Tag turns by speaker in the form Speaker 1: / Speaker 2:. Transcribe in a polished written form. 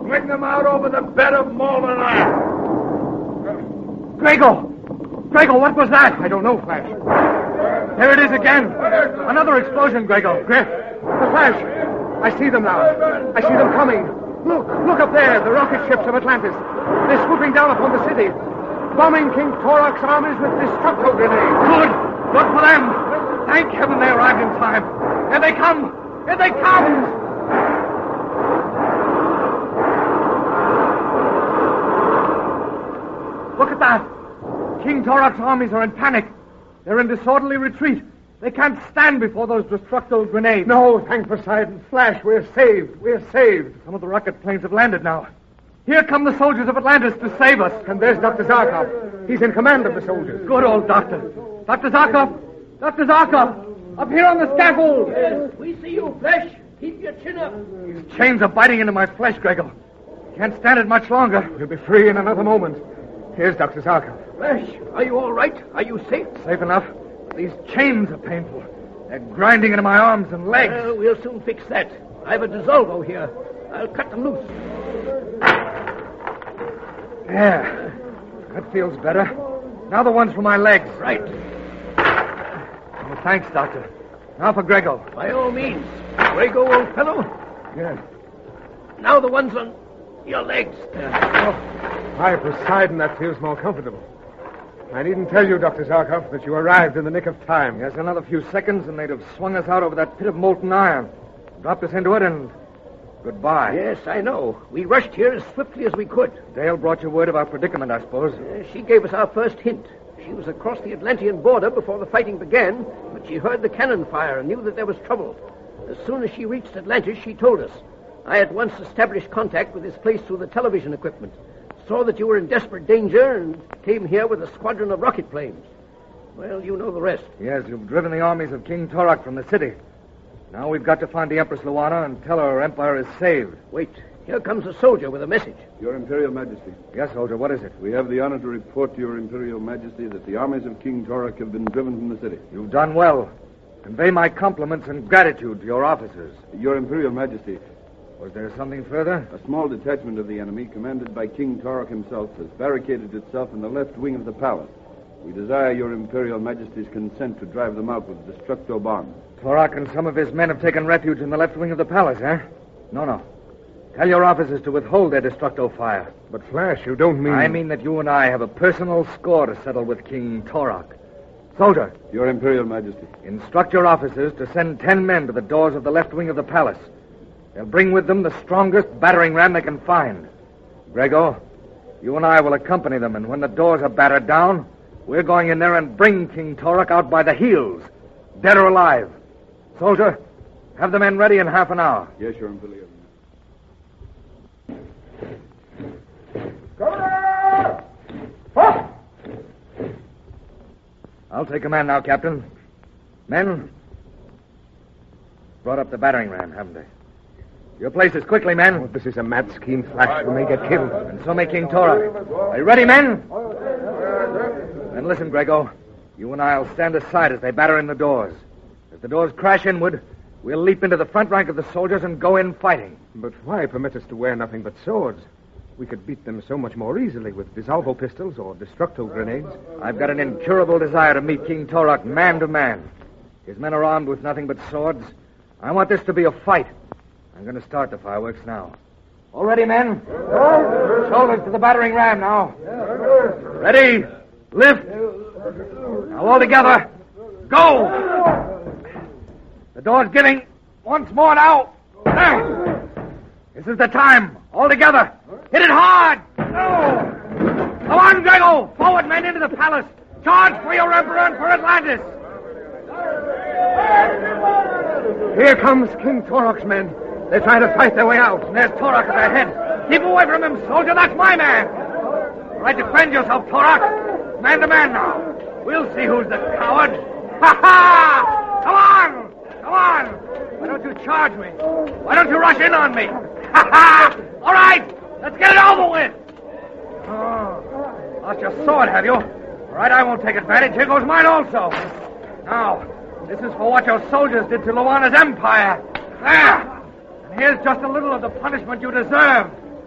Speaker 1: Bring them out over the bed of molten iron.
Speaker 2: Grego! Grego, what was that? I don't know, Flash. There it is again. Another explosion, Grego.
Speaker 3: Griff, the Flash. I see them now. I see them coming. Look up there, the rocket ships of Atlantis. They're swooping down upon the city, bombing King Torak's armies with destructo grenades.
Speaker 2: Good for them. Thank heaven they arrived in time. Here they come. Here they come. Look at that. King Torak's armies are in panic. They're in disorderly retreat. They can't stand before those destructo grenades.
Speaker 3: No, thank Poseidon. Flash, we're saved. We're saved.
Speaker 2: Some of the rocket planes have landed now. Here come the soldiers of Atlantis to save us.
Speaker 3: And there's Dr. Zarkov. He's in command of the soldiers.
Speaker 2: Good old doctor. Dr. Zarkov! Dr. Zarkov! Up here on the scaffold!
Speaker 4: Yes, we see you, Flash. Keep your chin up.
Speaker 2: These chains are biting into my flesh, Grego. Can't stand it much longer.
Speaker 3: We'll be free in another moment. Here's Dr. Zarkov.
Speaker 4: Flash, are you all right? Are you safe?
Speaker 2: Safe enough. These chains are painful. They're grinding into my arms and legs.
Speaker 4: Well, we'll soon fix that. I have a dissolvo here. I'll cut them loose.
Speaker 2: There. That feels better. Now the ones for my legs.
Speaker 4: Right.
Speaker 2: Oh, thanks, Doctor. Now for Grego.
Speaker 4: By all means. Grego, old fellow.
Speaker 3: Yes.
Speaker 4: Now the ones on your legs.
Speaker 3: By Poseidon, that feels more comfortable. I needn't tell you, Dr. Zarkov, that you arrived in the nick of time.
Speaker 2: Yes, another few seconds, and they'd have swung us out over that pit of molten iron. Dropped us into it, and goodbye.
Speaker 4: Yes, I know. We rushed here as swiftly as we could.
Speaker 2: Dale brought you word of our predicament, I suppose.
Speaker 4: She gave us our first hint. She was across the Atlantean border before the fighting began, but she heard the cannon fire and knew that there was trouble. As soon as she reached Atlantis, she told us. I at once established contact with this place through the television equipment. Saw that you were in desperate danger and came here with a squadron of rocket planes. Well, you know the rest.
Speaker 2: Yes, you've driven the armies of King Torak from the city. Now we've got to find the Empress Luana and tell her her empire is saved.
Speaker 4: Wait, here comes a soldier with a message.
Speaker 5: Your Imperial Majesty.
Speaker 2: Yes, soldier, what is it?
Speaker 5: We have the honor to report to your Imperial Majesty that the armies of King Torak have been driven from the city.
Speaker 2: You've done well. Convey my compliments and gratitude to your officers.
Speaker 5: Your Imperial Majesty.
Speaker 2: Was there something further?
Speaker 5: A small detachment of the enemy, commanded by King Torak himself, has barricaded itself in the left wing of the palace. We desire your Imperial Majesty's consent to drive them out with destructo bombs.
Speaker 2: Torak and some of his men have taken refuge in the left wing of the palace, eh? No. Tell your officers to withhold their destructo fire.
Speaker 3: But, Flash, you don't mean...
Speaker 2: I mean that you and I have a personal score to settle with King Torak. Soldier.
Speaker 5: Your Imperial Majesty.
Speaker 2: Instruct your officers to send 10 men to the doors of the left wing of the palace. They'll bring with them the strongest battering ram they can find. Grego, you and I will accompany them, and when the doors are battered down, we're going in there and bring King Torak out by the heels, dead or alive. Soldier, have the men ready in half an hour.
Speaker 5: Yes, Your Imperial.
Speaker 3: Governor! Up!
Speaker 2: I'll take command now, Captain. Men, brought up the battering ram, haven't they? Your places quickly, men.
Speaker 3: Oh, this is a mad scheme, Flash. We may get killed.
Speaker 2: And so may King Torak. Are you ready, men? Then listen, Grego. You and I'll stand aside as they batter in the doors. As the doors crash inward, we'll leap into the front rank of the soldiers and go in fighting.
Speaker 3: But why permit us to wear nothing but swords? We could beat them so much more easily with dissolvo pistols or destructo grenades.
Speaker 2: I've got an incurable desire to meet King Torak man to man. His men are armed with nothing but swords. I want this to be a fight. I'm going to start the fireworks now. All ready, men? Shoulders to the battering ram now. Ready? Lift. Now all together. Go! The door's giving. Once more now. This is the time. All together. Hit it hard. Come on, Grego. Forward, men, into the palace. Charge for your emperor and for Atlantis.
Speaker 3: Here comes King Torak's men. They're trying to fight their way out.
Speaker 2: And there's Torak at their head. Keep away from him, soldier. That's my man. All right, defend yourself, Torak. Man to man now. We'll see who's the coward. Ha-ha! Come on! Come on! Why don't you charge me? Why don't you rush in on me? Ha-ha! All right, let's get it over with. Oh, lost your sword, have you? All right, I won't take advantage. Here goes mine also. Now, this is for what your soldiers did to Luana's empire. There! And here's just a little of the punishment you deserve.